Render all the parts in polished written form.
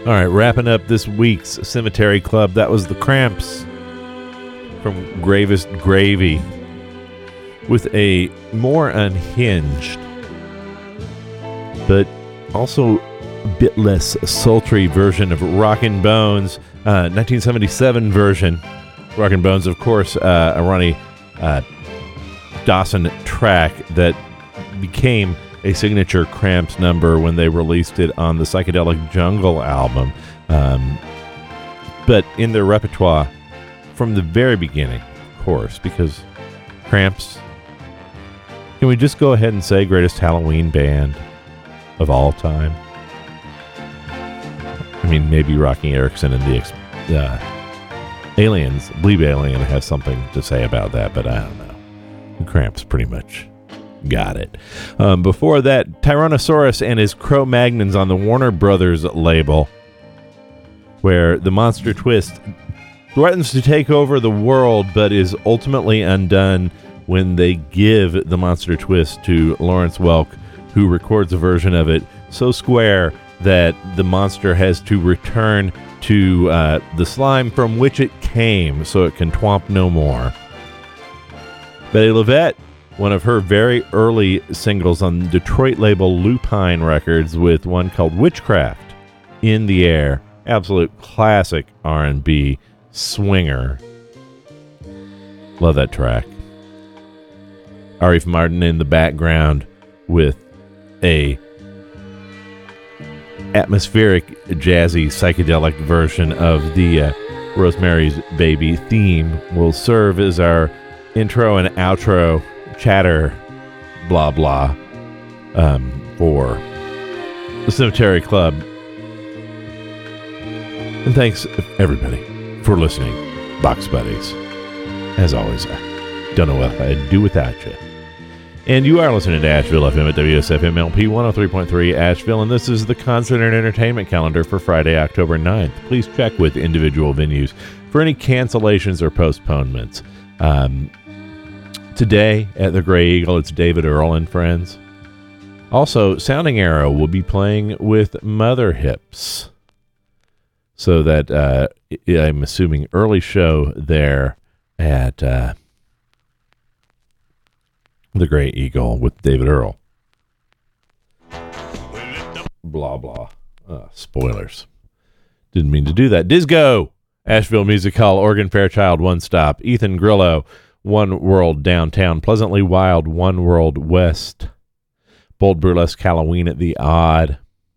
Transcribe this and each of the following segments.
All right, wrapping up this week's Cemetery Club, that was the Cramps from Gravest Gravy with a more unhinged, but also a bit less sultry version of Rockin' Bones, 1977 version. Rockin' Bones, of course, a Ronnie Dawson track that became a signature Cramps number when they released it on the Psychedelic Jungle album. But in their repertoire from the very beginning, of course, because Cramps, can we just go ahead and say greatest Halloween band of all time? I mean, maybe Rocky Erickson and the Aliens, Bleep Alien has something to say about that, but I don't know. The Cramps pretty much got it. Before that, Tyrannosaurus and his Cro-Magnons on the Warner Brothers label, where the monster twist threatens to take over the world, but is ultimately undone when they give the monster twist to Lawrence Welk, who records a version of it so square that the monster has to return to the slime from which it came so it can twomp no more. Betty LaVette, one of her very early singles on the Detroit label Lupine Records, with one called Witchcraft, In the Air. Absolute classic R&B swinger. Love that track. Arif Martin in the background with a atmospheric, jazzy, psychedelic version of the Rosemary's Baby theme will serve as our intro and outro chatter, blah blah, for the Cemetery Club. And thanks everybody for listening, Box Buddies. As always, I don't know what I'd do without you. And you are listening to Asheville FM at WSFM-LP 103.3 Asheville, and this is the concert and entertainment calendar for Friday, October 9th. Please check with individual venues for any cancellations or postponements. Today at the Grey Eagle, it's David Earl and friends. Also, Sounding Arrow will be playing with Mother Hips. So that, I'm assuming, early show there at the Grey Eagle with David Earl. Blah, blah. Spoilers. Didn't mean to do that. Disco! Asheville Music Hall, Oregon Fairchild, One Stop. Ethan Grillo, One World Downtown. Pleasantly Wild, One World West. Bold Burlesque Halloween at the Odd.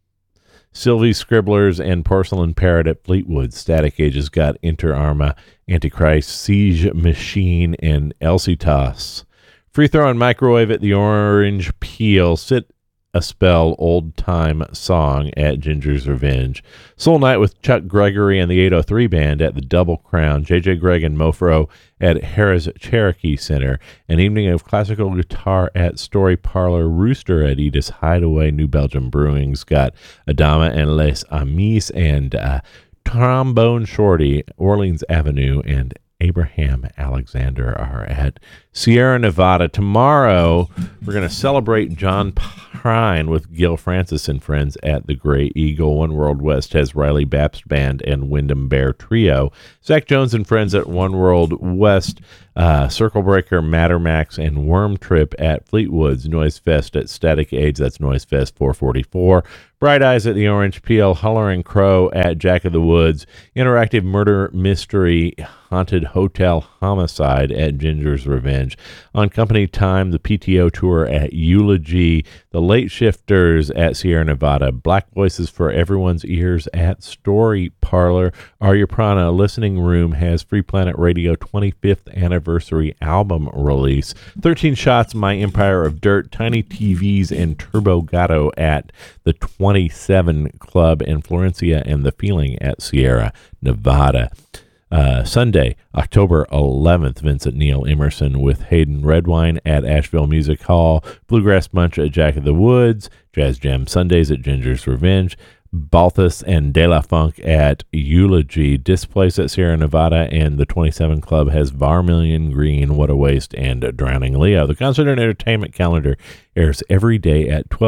Sylvie Scribblers and Porcelain Parrot at Fleetwood. Static Age's got Inter Arma, Antichrist, Siege Machine, and Elsie Toss. Free Throw and Microwave at the Orange Peel. Sit a Spell Old Time Song at Ginger's Revenge. Soul Night with Chuck Gregory and the 803 Band at the Double Crown. JJ Gregg and Mofro at Harrah's Cherokee Center. An evening of classical guitar at Story Parlor. Rooster at Edith's Hideaway. New Belgium Brewing's got Adama and Les Amis and Trombone Shorty, Orleans Avenue, and Abraham Alexander are at Sierra Nevada. Tomorrow, we're going to celebrate John Prine with Gil Francis and friends at the Grey Eagle. One World West has Riley Bapst Band and Wyndham Bear Trio. Zach Jones and friends at One World West. Circle Breaker, Mattermax, and Worm Trip at Fleetwood's. Noise Fest at Static Age. That's Noise Fest 444. Bright Eyes at the Orange Peel. Holler and Crow at Jack of the Woods. Interactive Murder Mystery Haunted Hotel Homicide at Ginger's Revenge. On Company Time, the PTO Tour at Eulogy. The Late Shifters at Sierra Nevada. Black Voices for Everyone's Ears at Story Parlor. Arya Prana Listening Room has Free Planet Radio 25th Anniversary Album Release. 13 Shots, My Empire of Dirt, Tiny TVs, and Turbo Gato at the 27 Club, and Florencia and the Feeling at Sierra Nevada. Sunday, October 11th, Vincent Neil Emerson with Hayden Redwine at Asheville Music Hall. Bluegrass Bunch at Jack of the Woods. Jazz Jam Sundays at Ginger's Revenge. Balthus and De La Funk at Eulogy. Displace at Sierra Nevada, and the 27 Club has Vermilion Green, What a Waste, and Drowning Leo. The concert and entertainment calendar airs every day at 12,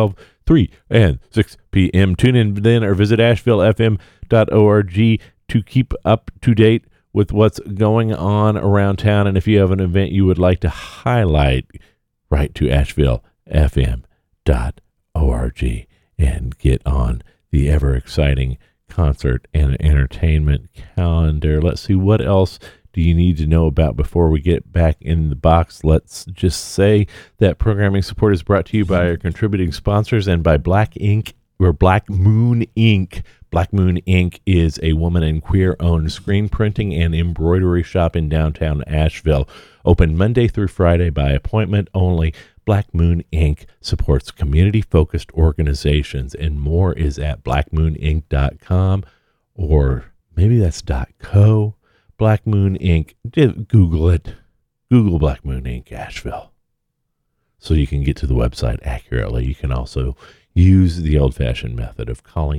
3 and 6 p.m. Tune in then or visit AshevilleFM.org to keep up to date with what's going on around town. And if you have an event you would like to highlight, write to AshevilleFM.org and get on the ever-exciting concert and entertainment calendar. Let's see, what else do you need to know about before we get back in the box? Let's just say that programming support is brought to you by our contributing sponsors and by Black Ink, or Black Moon Ink. Black Moon Ink is a woman and queer-owned screen printing and embroidery shop in downtown Asheville. Open Monday through Friday by appointment only. Black Moon Ink supports community-focused organizations, and more is at blackmoonink.com, or maybe that's .co. Black Moon Ink. Google it. Google Black Moon Ink Asheville, so you can get to the website accurately. You can also use the old-fashioned method of calling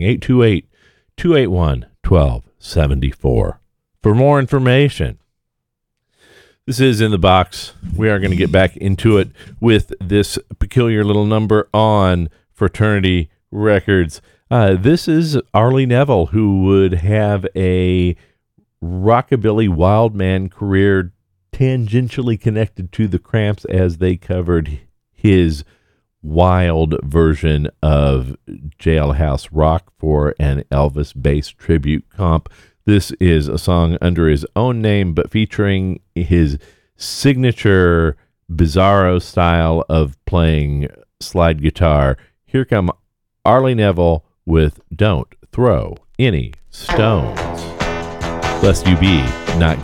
828-281-1274 for more information. This is In the Box. We are going to get back into it with this peculiar little number on Fraternity Records. This is Arlie Neville, who would have a rockabilly wild man career tangentially connected to the Cramps, as they covered his wild version of Jailhouse Rock for an Elvis-based tribute comp. This is a song under his own name, but featuring his signature bizarro style of playing slide guitar. Here come Arlie Neville with Don't Throw Any Stones, lest you be not